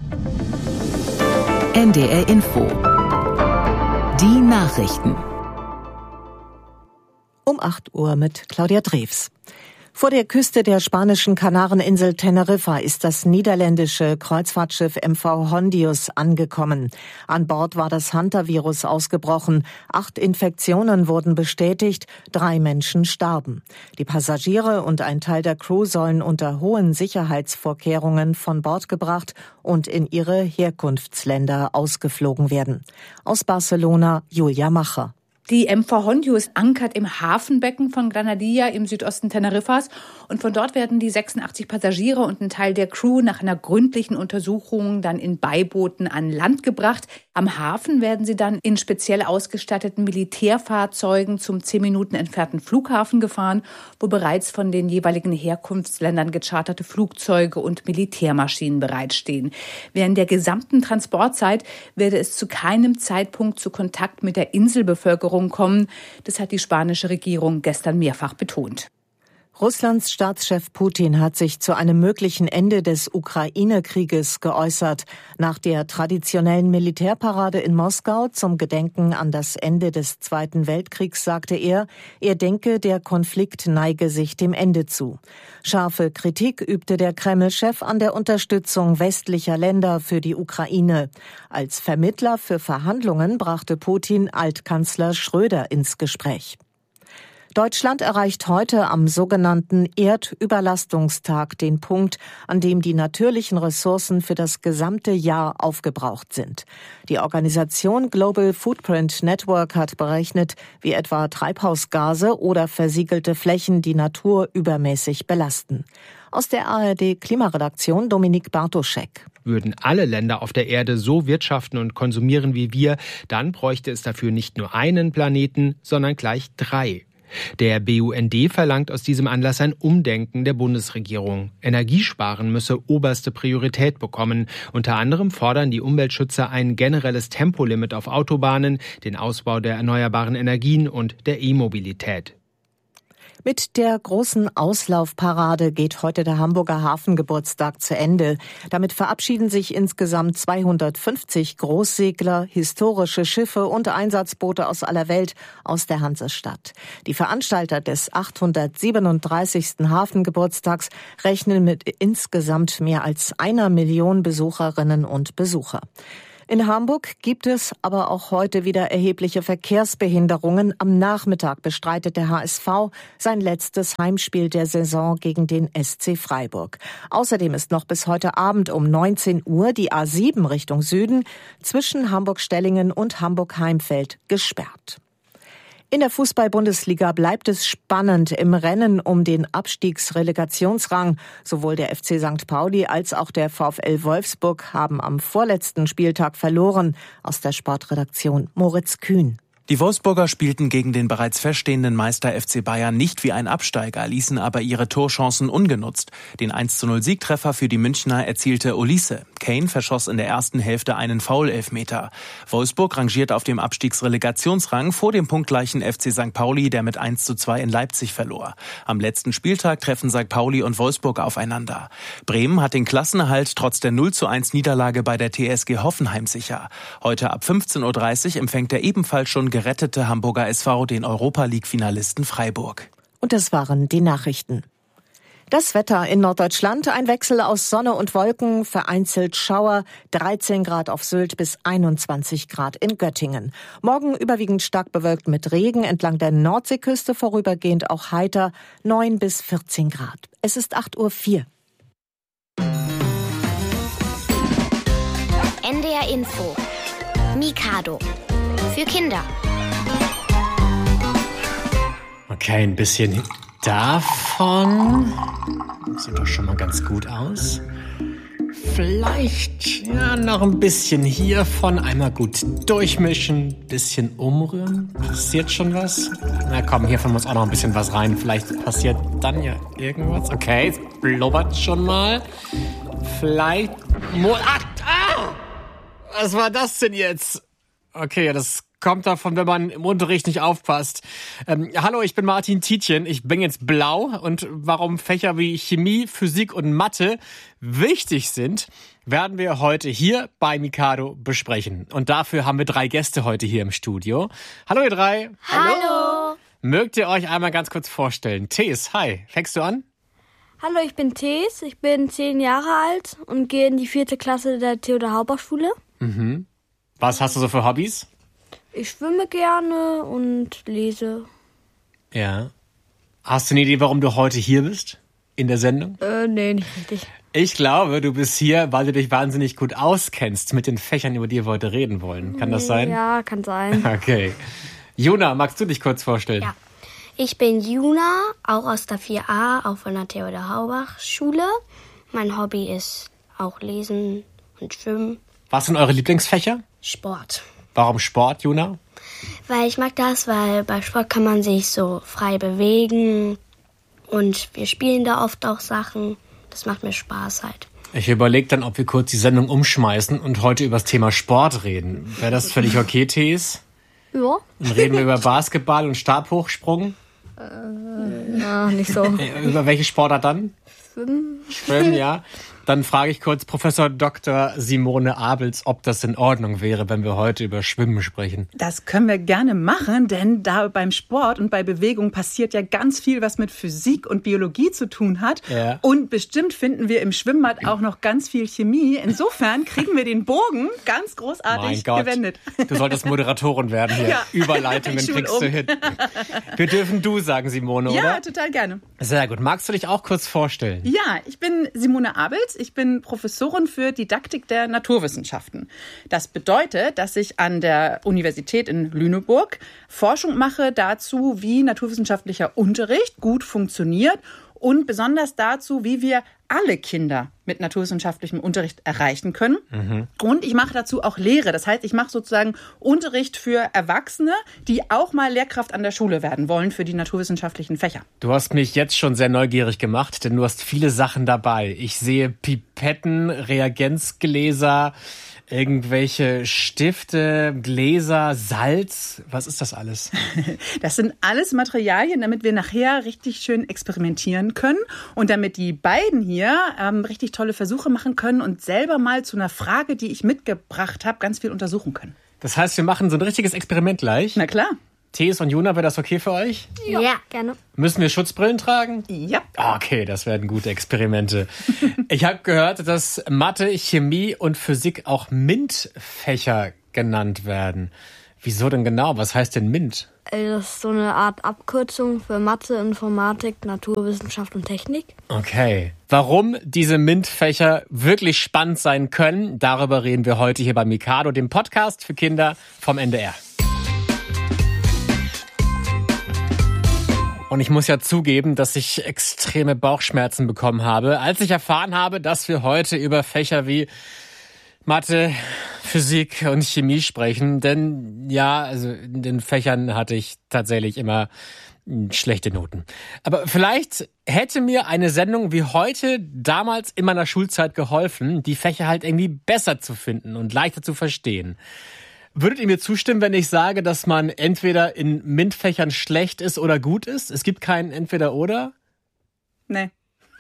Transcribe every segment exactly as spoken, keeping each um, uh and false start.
N D R Info. Die Nachrichten. Um acht Uhr mit Claudia Drews. Vor der Küste der spanischen Kanareninsel Teneriffa ist das niederländische Kreuzfahrtschiff M V Hondius angekommen. An Bord war das Hantavirus ausgebrochen. Acht Infektionen wurden bestätigt, drei Menschen starben. Die Passagiere und ein Teil der Crew sollen unter hohen Sicherheitsvorkehrungen von Bord gebracht und in ihre Herkunftsländer ausgeflogen werden. Aus Barcelona, Julia Macher. Die M V Hondius ankert im Hafenbecken von Granadilla im Südosten Teneriffas und von dort werden die sechsundachtzig Passagiere und ein Teil der Crew nach einer gründlichen Untersuchung dann in Beibooten an Land gebracht. Am Hafen werden sie dann in speziell ausgestatteten Militärfahrzeugen zum zehn Minuten entfernten Flughafen gefahren, wo bereits von den jeweiligen Herkunftsländern gecharterte Flugzeuge und Militärmaschinen bereitstehen. Während der gesamten Transportzeit werde es zu keinem Zeitpunkt zu Kontakt mit der Inselbevölkerung kommen. Das hat die spanische Regierung gestern mehrfach betont. Russlands Staatschef Putin hat sich zu einem möglichen Ende des Ukraine-Krieges geäußert. Nach der traditionellen Militärparade in Moskau zum Gedenken an das Ende des Zweiten Weltkriegs sagte er, er denke, der Konflikt neige sich dem Ende zu. Scharfe Kritik übte der Kreml-Chef an der Unterstützung westlicher Länder für die Ukraine. Als Vermittler für Verhandlungen brachte Putin Altkanzler Schröder ins Gespräch. Deutschland erreicht heute am sogenannten Erdüberlastungstag den Punkt, an dem die natürlichen Ressourcen für das gesamte Jahr aufgebraucht sind. Die Organisation Global Footprint Network hat berechnet, wie etwa Treibhausgase oder versiegelte Flächen die Natur übermäßig belasten. Aus der A R D-Klimaredaktion Dominik Bartoschek. Würden alle Länder auf der Erde so wirtschaften und konsumieren wie wir, dann bräuchte es dafür nicht nur einen Planeten, sondern gleich drei. Der B U N D verlangt aus diesem Anlass ein Umdenken der Bundesregierung. Energiesparen müsse oberste Priorität bekommen. Unter anderem fordern die Umweltschützer ein generelles Tempolimit auf Autobahnen, den Ausbau der erneuerbaren Energien und der E-Mobilität. Mit der großen Auslaufparade geht heute der Hamburger Hafengeburtstag zu Ende. Damit verabschieden sich insgesamt zweihundertfünfzig Großsegler, historische Schiffe und Einsatzboote aus aller Welt aus der Hansestadt. Die Veranstalter des achthundertsiebenunddreißigsten Hafengeburtstags rechnen mit insgesamt mehr als einer Million Besucherinnen und Besucher. In Hamburg gibt es aber auch heute wieder erhebliche Verkehrsbehinderungen. Am Nachmittag bestreitet der H S V sein letztes Heimspiel der Saison gegen den S C Freiburg. Außerdem ist noch bis heute Abend um neunzehn Uhr die A sieben Richtung Süden zwischen Hamburg-Stellingen und Hamburg-Heimfeld gesperrt. In der Fußball-Bundesliga bleibt es spannend im Rennen um den Abstiegsrelegationsrang. Sowohl der F C Sankt Pauli als auch der VfL Wolfsburg haben am vorletzten Spieltag verloren. Aus der Sportredaktion Moritz Kühn. Die Wolfsburger spielten gegen den bereits feststehenden Meister F C Bayern nicht wie ein Absteiger, ließen aber ihre Torchancen ungenutzt. Den eins zu null Siegtreffer für die Münchner erzielte Olise. Kane verschoss in der ersten Hälfte einen Foul-Elfmeter. Wolfsburg rangiert auf dem Abstiegsrelegationsrang vor dem punktgleichen F C Sankt Pauli, der mit eins zu zwei in Leipzig verlor. Am letzten Spieltag treffen Sankt Pauli und Wolfsburg aufeinander. Bremen hat den Klassenerhalt trotz der null zu eins Niederlage bei der T S G Hoffenheim sicher. Heute ab fünfzehn Uhr dreißig empfängt der ebenfalls schon gerettete Hamburger S V den Europa-League-Finalisten Freiburg. Und das waren die Nachrichten. Das Wetter in Norddeutschland, ein Wechsel aus Sonne und Wolken, vereinzelt Schauer, dreizehn Grad auf Sylt bis einundzwanzig Grad in Göttingen. Morgen überwiegend stark bewölkt mit Regen, entlang der Nordseeküste vorübergehend auch heiter, neun bis vierzehn Grad. Es ist acht Uhr vier. N D R Info. Mikado. Für Kinder. Okay, ein bisschen davon. Sieht doch schon mal ganz gut aus. Vielleicht ja noch ein bisschen hiervon. Einmal gut durchmischen, bisschen umrühren. Passiert schon was? Na komm, hiervon muss auch noch ein bisschen was rein. Vielleicht passiert dann ja irgendwas. Okay, es blubbert schon mal. Vielleicht... Mo- ah, ah! Was war das denn jetzt? Okay, das kommt davon, wenn man im Unterricht nicht aufpasst. Ähm, hallo, ich bin Martin Tietjen. Ich bin jetzt blau. Und warum Fächer wie Chemie, Physik und Mathe wichtig sind, werden wir heute hier bei Mikado besprechen. Und dafür haben wir drei Gäste heute hier im Studio. Hallo ihr drei. Hallo. Mögt ihr euch einmal ganz kurz vorstellen? Thees, hi. Fängst du an? Hallo, ich bin Thees. Ich bin zehn Jahre alt und gehe in die vierte Klasse der Theodor-Haubach-Schule. Mhm. Was hast du so für Hobbys? Ich schwimme gerne und lese. Ja. Hast du eine Idee, warum du heute hier bist? In der Sendung? Äh, nee, nicht richtig. Ich glaube, du bist hier, weil du dich wahnsinnig gut auskennst mit den Fächern, über die wir heute reden wollen. Kann das sein? Ja, kann sein. Okay. Juna, magst du dich kurz vorstellen? Ja. Ich bin Juna, auch aus der vier a, auch von der Theodor-Haubach-Schule. Mein Hobby ist auch Lesen und Schwimmen. Was sind eure Lieblingsfächer? Sport. Warum Sport, Juna? Weil ich mag das, weil bei Sport kann man sich so frei bewegen und wir spielen da oft auch Sachen. Das macht mir Spaß halt. Ich überlege dann, ob wir kurz die Sendung umschmeißen und heute über das Thema Sport reden. Wäre das völlig okay, Thees? Ja. Dann reden wir über Basketball und Stabhochsprung. Äh, ja, nicht so. Über welche Sportart dann? Schwimmen. Schwimmen, ja. Dann frage ich kurz Professor Doktor Simone Abels, ob das in Ordnung wäre, wenn wir heute über Schwimmen sprechen. Das können wir gerne machen, denn da beim Sport und bei Bewegung passiert ja ganz viel, was mit Physik und Biologie zu tun hat. Ja. Und bestimmt finden wir im Schwimmbad auch noch ganz viel Chemie. Insofern kriegen wir den Bogen ganz großartig Mein Gott. gewendet. Du solltest Moderatorin werden hier. Ja. Überleitungen Ich schul kriegst um. du hin. Wir dürfen du sagen, Simone, Ja, oder? total gerne. Sehr gut. Magst du dich auch kurz vorstellen? Ja, ich bin Simone Abels. Ich bin Professorin für Didaktik der Naturwissenschaften. Das bedeutet, dass ich an der Universität in Lüneburg Forschung mache dazu, wie naturwissenschaftlicher Unterricht gut funktioniert und besonders dazu, wie wir alle Kinder mit naturwissenschaftlichem Unterricht erreichen können. Mhm. Und ich mache dazu auch Lehre. Das heißt, ich mache sozusagen Unterricht für Erwachsene, die auch mal Lehrkraft an der Schule werden wollen für die naturwissenschaftlichen Fächer. Du hast mich jetzt schon sehr neugierig gemacht, denn du hast viele Sachen dabei. Ich sehe Pipetten, Reagenzgläser, irgendwelche Stifte, Gläser, Salz. Was ist das alles? Das sind alles Materialien, damit wir nachher richtig schön experimentieren können und damit die beiden hier ähm, richtig tolle Versuche machen können und selber mal zu einer Frage, die ich mitgebracht habe, ganz viel untersuchen können. Das heißt, wir machen so ein richtiges Experiment gleich? Na klar. Thees und Juna, wäre das okay für euch? Ja, ja, gerne. Müssen wir Schutzbrillen tragen? Ja. Okay, das werden gute Experimente. Ich habe gehört, dass Mathe, Chemie und Physik auch MINT-Fächer genannt werden. Wieso denn genau? Was heißt denn MINT? Das ist so eine Art Abkürzung für Mathe, Informatik, Naturwissenschaft und Technik. Okay. Warum diese MINT-Fächer wirklich spannend sein können, darüber reden wir heute hier bei Mikado, dem Podcast für Kinder vom N D R. Und ich muss ja zugeben, dass ich extreme Bauchschmerzen bekommen habe, als ich erfahren habe, dass wir heute über Fächer wie Mathe, Physik und Chemie sprechen. Denn ja, also in den Fächern hatte ich tatsächlich immer schlechte Noten. Aber vielleicht hätte mir eine Sendung wie heute damals in meiner Schulzeit geholfen, die Fächer halt irgendwie besser zu finden und leichter zu verstehen. Würdet ihr mir zustimmen, wenn ich sage, dass man entweder in MINT-Fächern schlecht ist oder gut ist? Es gibt kein Entweder-Oder? Nee.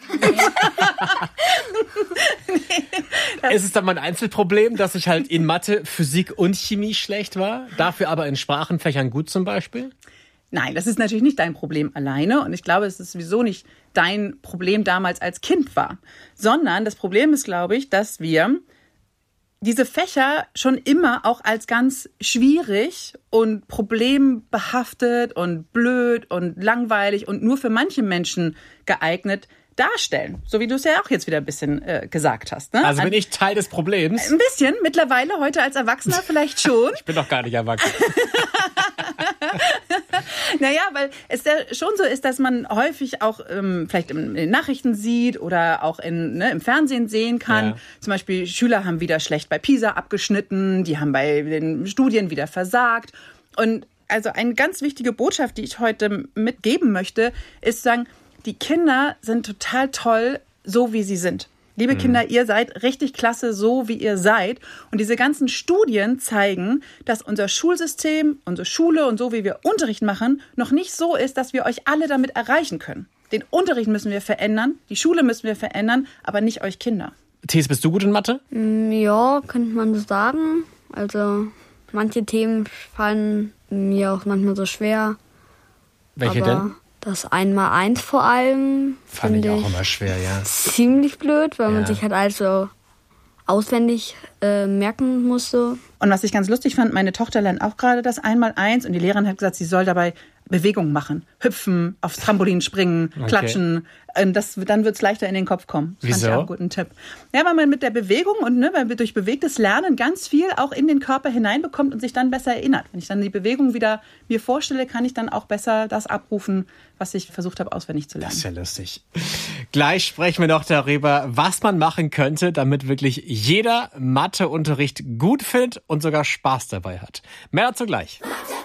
nee ist es dann mein Einzelproblem, dass ich halt in Mathe, Physik und Chemie schlecht war? Dafür aber in Sprachenfächern gut zum Beispiel? Nein, das ist natürlich nicht dein Problem alleine. Und ich glaube, es ist sowieso nicht dein Problem damals als Kind war. Sondern das Problem ist, glaube ich, dass wir diese Fächer schon immer auch als ganz schwierig und problembehaftet und blöd und langweilig und nur für manche Menschen geeignet darstellen. So wie du es ja auch jetzt wieder ein bisschen äh, gesagt hast. Ne? Also bin ich Teil des Problems? Ein bisschen, mittlerweile, heute als Erwachsener vielleicht schon. Ich bin doch gar nicht erwachsen. Naja, weil es ja schon so ist, dass man häufig auch ähm, vielleicht in den Nachrichten sieht oder auch in, ne, im Fernsehen sehen kann. Ja. Zum Beispiel Schüler haben wieder schlecht bei PISA abgeschnitten, die haben bei den Studien wieder versagt. Und also eine ganz wichtige Botschaft, die ich heute mitgeben möchte, ist zu sagen, die Kinder sind total toll, so wie sie sind. Liebe Kinder, ihr seid richtig klasse, so wie ihr seid. Und diese ganzen Studien zeigen, dass unser Schulsystem, unsere Schule und so, wie wir Unterricht machen, noch nicht so ist, dass wir euch alle damit erreichen können. Den Unterricht müssen wir verändern, die Schule müssen wir verändern, aber nicht euch Kinder. Thies, bist du gut in Mathe? Ja, könnte man so sagen. Also manche Themen fallen mir auch manchmal so schwer. Welche aber denn? Das Einmaleins vor allem Fand ich finde auch immer schwer, ja. ziemlich blöd, weil Ja. man sich halt also auswendig äh, merken musste. Und was ich ganz lustig fand, meine Tochter lernt auch gerade das Einmaleins und die Lehrerin hat gesagt, sie soll dabei Bewegungen machen. Hüpfen, aufs Trampolin springen, Okay. klatschen. Und das, dann wird es leichter in den Kopf kommen. Das Wieso? fand ich auch einen guten Tipp. Ja, weil man mit der Bewegung und ne, weil wir durch bewegtes Lernen ganz viel auch in den Körper hineinbekommt und sich dann besser erinnert. Wenn ich dann die Bewegung wieder mir vorstelle, kann ich dann auch besser das abrufen, was ich versucht habe, auswendig zu lernen. Das ist ja lustig. Gleich sprechen wir noch darüber, was man machen könnte, damit wirklich jeder Matheunterricht gut findet und sogar Spaß dabei hat. Mehr dazu gleich. Mathe.